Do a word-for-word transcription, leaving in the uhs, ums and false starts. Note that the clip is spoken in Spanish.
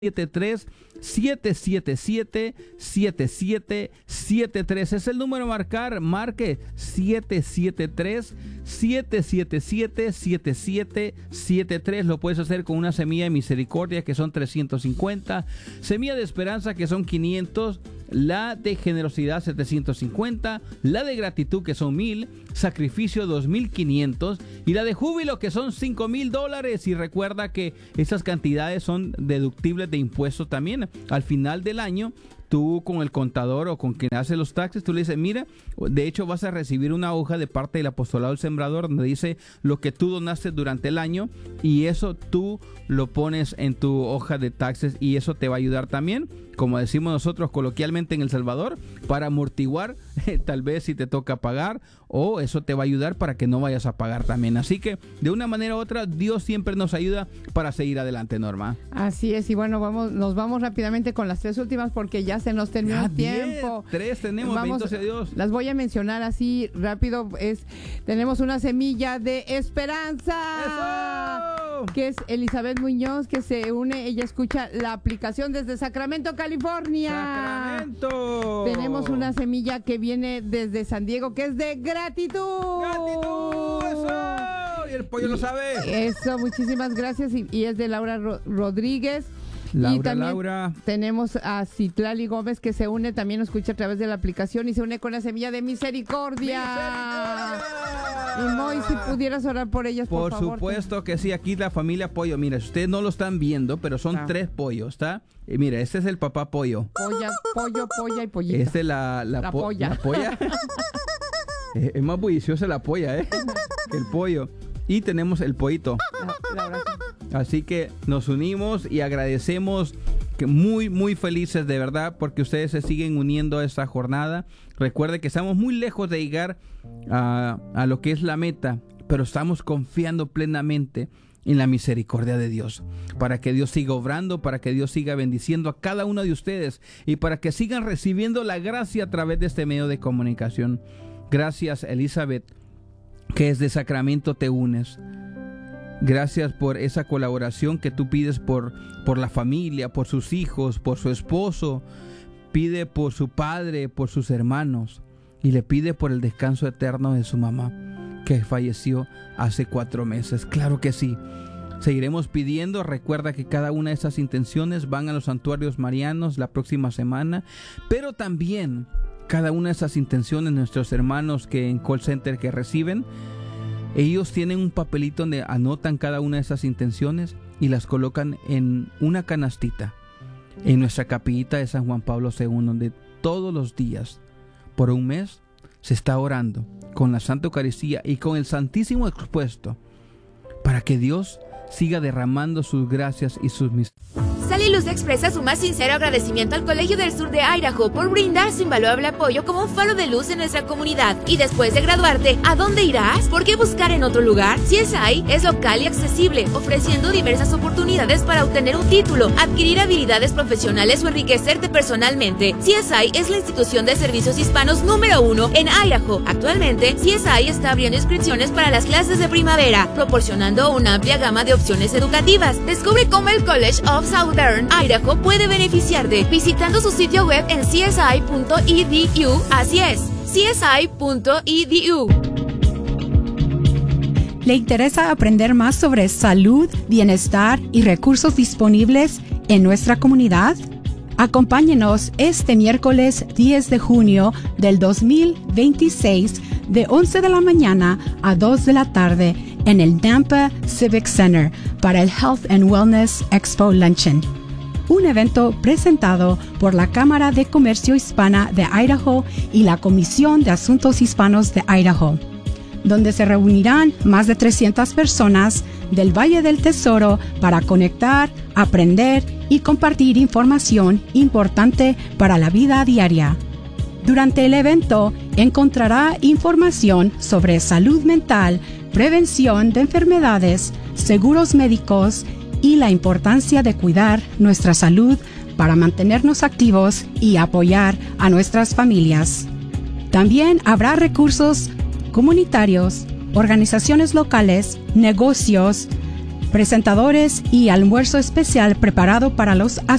siete tres, siete siete siete, siete siete siete tres. Es el número a marcar. Marque siete siete tres, siete siete siete, siete siete siete tres. Lo puedes hacer con una semilla de misericordia que son trescientos cincuenta, semilla de esperanza que son quinientos, la de generosidad setecientos cincuenta, la de gratitud que son mil, sacrificio dos mil quinientos y la de júbilo que son cinco mil dólares. Y recuerda que esas cantidades son deductibles de impuestos también. Al final del año, tú con el contador o con quien hace los taxes, tú le dices, mira, de hecho vas a recibir una hoja de parte del apostolado del sembrador donde dice lo que tú donaste durante el año, y eso tú lo pones en tu hoja de taxes, y eso te va a ayudar también, como decimos nosotros coloquialmente en El Salvador, para amortiguar eh, tal vez si te toca pagar, o eso te va a ayudar para que no vayas a pagar también. Así que de una manera u otra Dios siempre nos ayuda para seguir adelante, Norma. Así es, y bueno, vamos, nos vamos rápidamente con las tres últimas porque ya se nos terminó ya el tiempo. Diez, tres tenemos, vamos, bendito sea Dios. Las voy a mencionar así rápido. Es, tenemos una semilla de esperanza. ¡Eso! Que es Elizabeth Muñoz, que se une, ella escucha la aplicación desde Sacramento, California. ¡Sacramento! Tenemos una semilla que viene desde San Diego, que es de gratitud. ¡Gratitud! ¡Eso! Y el pollo y, lo sabe. Eso, muchísimas gracias. Y, y es de Laura Ro- Rodríguez. Laura, y también Laura. tenemos a Citlali Gómez, que se une, también nos escucha a través de la aplicación y se une con la semilla de misericordia. ¡Misericordia! Y Moy, si pudieras orar por ellas, por, por favor. Por supuesto que sí, aquí la familia Pollo. Mira, ustedes no lo están viendo, pero son ah. tres pollos, ¿está? Y mira, este es el papá Pollo. Polla, pollo, polla y pollita. Este es la, la, la po- polla. La polla. es, es más bulliciosa la polla, ¿eh? que el pollo. Y tenemos el pollito. La, la Así que nos unimos y agradecemos, que muy, muy felices de verdad, porque ustedes se siguen uniendo a esta jornada. Recuerde que estamos muy lejos de llegar a, a lo que es la meta, pero estamos confiando plenamente en la misericordia de Dios, para que Dios siga obrando, para que Dios siga bendiciendo a cada uno de ustedes y para que sigan recibiendo la gracia a través de este medio de comunicación. Gracias, Elizabeth, que es de Sacramento, te unes. Gracias por esa colaboración que tú pides por, por la familia, por sus hijos, por su esposo. Pide por su padre, por sus hermanos. Y le pide por el descanso eterno de su mamá, que falleció hace cuatro meses. Claro que sí. Seguiremos pidiendo. Recuerda que cada una de esas intenciones van a los santuarios marianos la próxima semana. Pero también cada una de esas intenciones, nuestros hermanos que en call center que reciben, ellos tienen un papelito donde anotan cada una de esas intenciones y las colocan en una canastita en nuestra capillita de San Juan Pablo segundo, donde todos los días por un mes se está orando con la Santa Eucaristía y con el Santísimo expuesto para que Dios siga derramando sus gracias y sus misericordias. Sal y Luz expresa su más sincero agradecimiento al Colegio del Sur de Idaho por brindar su invaluable apoyo como un faro de luz en nuestra comunidad. Y después de graduarte, ¿a dónde irás? ¿Por qué buscar en otro lugar? C S I es local y accesible, ofreciendo diversas oportunidades para obtener un título, adquirir habilidades profesionales o enriquecerte personalmente. C S I es la institución de servicios hispanos número uno en Idaho. Actualmente, C S I está abriendo inscripciones para las clases de primavera, proporcionando una amplia gama de opciones educativas. Descubre cómo el College of Southern Idaho puede beneficiarte visitando su sitio web en c s i punto e d u. Así es, c s i punto e d u. ¿Le interesa aprender más sobre salud, bienestar y recursos disponibles en nuestra comunidad? Acompáñenos este miércoles diez de junio del dos mil veintiséis de once de la mañana a dos de la tarde en el Nampa Civic Center para el Health and Wellness Expo Luncheon, un evento presentado por la Cámara de Comercio Hispana de Idaho y la Comisión de Asuntos Hispanos de Idaho, donde se reunirán más de trescientas personas del Valle del Tesoro para conectar, aprender y compartir información importante para la vida diaria. Durante el evento encontrará información sobre salud mental, prevención de enfermedades, seguros médicos y la importancia de cuidar nuestra salud para mantenernos activos y apoyar a nuestras familias. También habrá recursos comunitarios, organizaciones locales, negocios, presentadores y almuerzo especial preparado para los